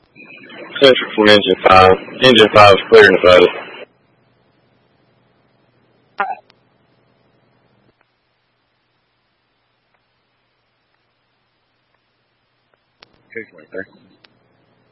Central from engine 5. Engine 5 is clear and devoted. Who's right there?